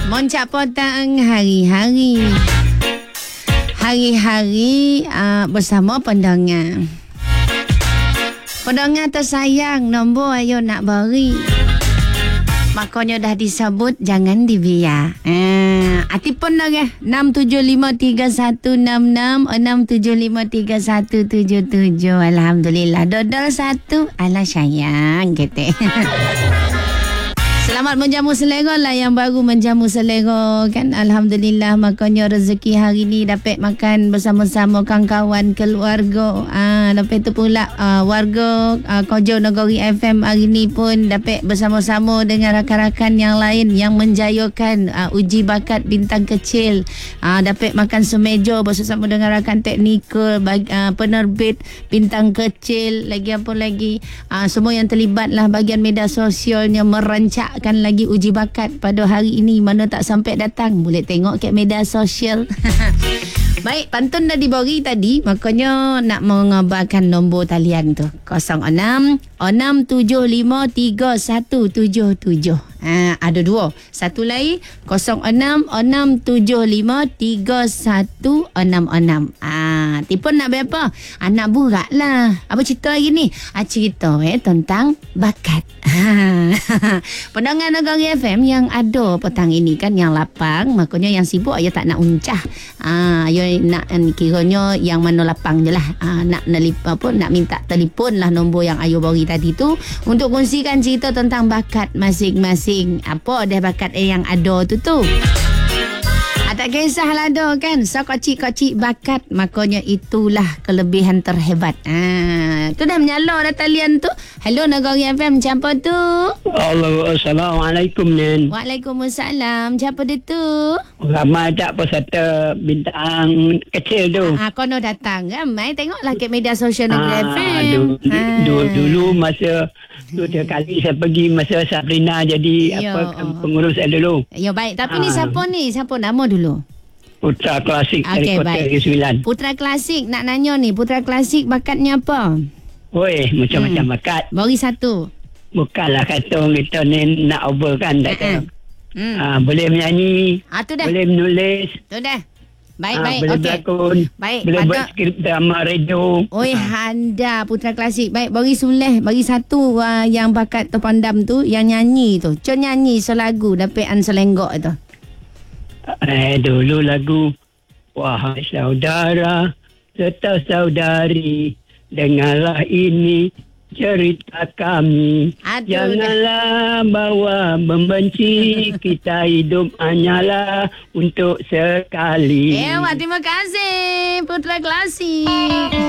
Moncak potang hari-hari. Hari-hari bersama pendengar. Pendengar tersayang, nombor ayo nak beri. Makanya dah disebut, jangan dibiar. Telefon dah ke? 67531666, 67531777. Alhamdulillah. Dodol satu. Alah sayang, kata. Selamat menjamu selera lah yang baru menjamu selera kan. Alhamdulillah, makanya rezeki hari ni dapat makan bersama-sama kawan-kawan keluarga. Lepas tu pula warga Kojo Negeri FM hari ni pun dapat bersama-sama dengan rakan-rakan yang lain yang menjayakan uji bakat bintang kecil. Dapat makan semeja bersama dengan rakan teknikal, penerbit bintang kecil, lagi apa lagi. Semua yang terlibat lah bahagian media sosialnya merancak lagi uji bakat pada hari ini. Mana tak sampai datang, boleh tengok kat media sosial. Baik, pantun dah diberi tadi, makanya nak mengabarkan nombor talian tu 06-675-3177. Ada dua. Satu lagi 06-675-3166. Telefon nak berapa? Nak burak lah. Apa cerita hari ni? Cerita tentang bakat. Pendengar Negeri FM yang ada petang ini kan, yang lapang, makanya yang sibuk ayo tak nak uncah. Ayo nak kiranya yang mana lapang je lah. Nak minta telefon lah nombor yang ayo bagi tadi tu untuk kongsikan cerita tentang bakat masing-masing. Apa dah bakat yang ada tu. Tak kisahlah dah kan. So kocik-kocik bakat, makanya itulah kelebihan terhebat. Tu dah menyala dah talian tu. Hello Negeri FM, siapa tu? Assalamualaikum Nen. Waalaikumsalam. Siapa dia tu? Ramai tak peserta bintang kecil tu. Kono datang. Ramai tengoklah ke media sosial Negeri FM. Dulu masa 2 kali saya pergi masa Sabrina jadi pengurus dulu. Ya baik. Tapi ni siapa ni? Siapa nama dulu? Putra Klasik dari Kota Negeri Sembilan. Putra Klasik, nak nanya ni, Putra Klasik bakatnya apa? Macam-macam bakat. Bagi satu. Bukanlah kata kita ni nak over kan, tak kata. Boleh menyanyi, boleh menulis. Tu dah. Baik. Boleh berlakon. Baik. Boleh buat skrip drama radio. Handa Putra Klasik. Baik, bagi Suleh, bagi satu yang bakat terpandam tu, yang nyanyi tu. Cuma nyanyi selagu dapat selenggok tu. Dulu lagu wahai saudara serta saudari, dengarlah ini cerita kami. Janganlah bawa membenci, kita hidup hanyalah untuk sekali. Terima kasih Putra Klasik.